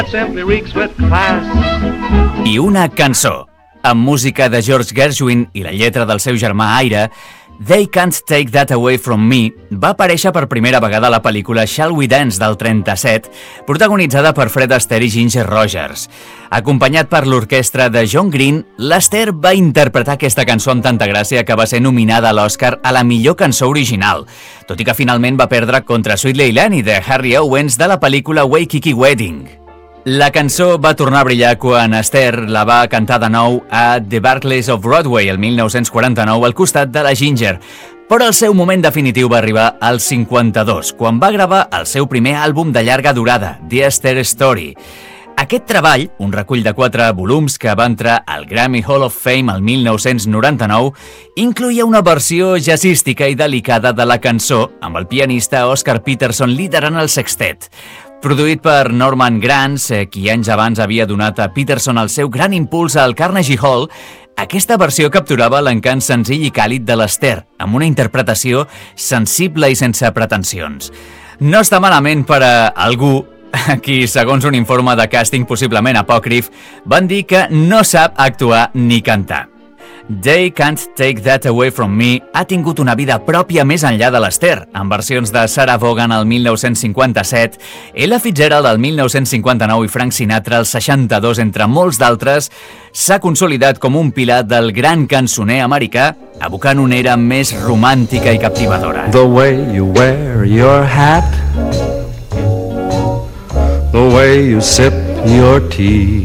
simply reeks with class. I una cançó, amb música de George Gershwin i la lletra del seu germà Ira, They Can't Take That Away From Me va aparèixer per primera vegada a la pel·lícula Shall We Dance del 37, protagonitzada per Fred Astaire i Ginger Rogers. Acompanyat per l'orquestra de John Green, l'Astaire va interpretar aquesta cançó amb tanta gràcia que va ser nominada a l'Oscar a la millor cançó original, tot i que finalment va perdre contra Sweet Leilani de Harry Owens de la pel·lícula Waikiki Wedding. La cançó va tornar a brillar quan Astaire la va cantar de nou a The Barclays of Broadway el 1949 al costat de la Ginger, però el seu moment definitiu va arribar al 52, quan va gravar el seu primer àlbum de llarga durada, The Astaire Story. Aquest treball, un recull de 4 volums que va entrar al Grammy Hall of Fame el 1999, incloïa una versió jazzística i delicada de la cançó, amb el pianista Oscar Peterson liderant el sextet. Produït per Norman Granz, qui anys abans havia donat a Peterson el seu gran impuls al Carnegie Hall, aquesta versió capturava l'encant senzill i càlid de l'Astaire, amb una interpretació sensible i sense pretensions. No està malament per a algú qui, segons un informe de càsting possiblement apòcrif, van dir que no sap actuar ni cantar. They Can't Take That Away From Me ha tingut una vida pròpia més enllà de l'Astaire, amb versions de Sarah Vaughan al 1957, Ella Fitzgerald al 1959 i Frank Sinatra al 62, entre molts d'altres. S'ha consolidat com un pilar del gran cançoner americà, evocant una era més romàntica i captivadora. The way you wear your hat, the way you sip your tea,